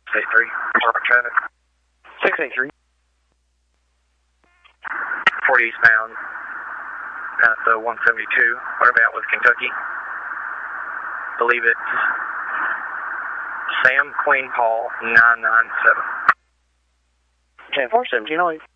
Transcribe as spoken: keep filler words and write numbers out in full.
eight three, report traffic. six eight three. forty eastbound, past uh, one seventy-two. What about with Kentucky? Believe it's Sam Queen Paul nine nine seven. ten four, seventeen oh eight.